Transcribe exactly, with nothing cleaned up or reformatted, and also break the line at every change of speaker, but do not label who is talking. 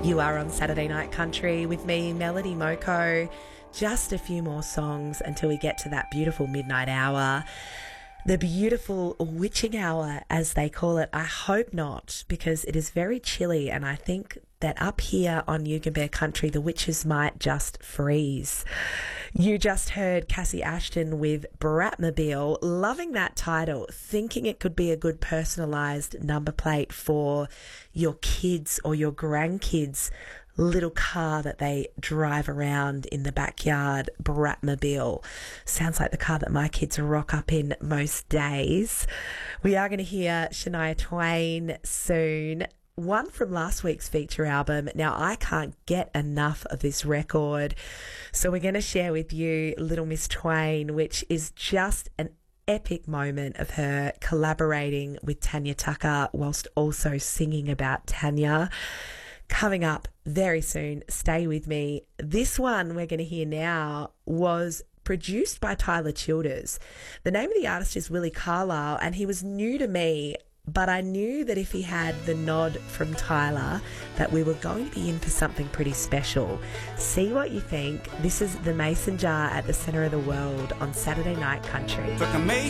You are on Saturday Night Country with me, Melody Moko. Just a few more songs until we get to that beautiful midnight hour. The beautiful witching hour, as they call it. I hope not, because it is very chilly, and I think that up here on Yugambeh Country, the witches might just freeze. You just heard Cassie Ashton with Bratmobile. Loving that title, thinking it could be a good personalised number plate for your kids or your grandkids' little car that they drive around in the backyard. Bratmobile sounds like the car that my kids rock up in most days. We are going to hear Shania Twain soon, one from last week's feature album. Now, I can't get enough of this record, so we're going to share with you Little Miss Twain, which is just an epic moment of her collaborating with Tanya Tucker whilst also singing about Tanya. Coming up very soon, stay with me. This one we're going to hear now was produced by Tyler Childers. The name of the artist is Willie Carlisle, and he was new to me, but I knew that if he had the nod from Tyler, that we were going to be in for something pretty special. See what you think. This is the Mason Jar at the Centre of the World on Saturday Night Country.
Took a mason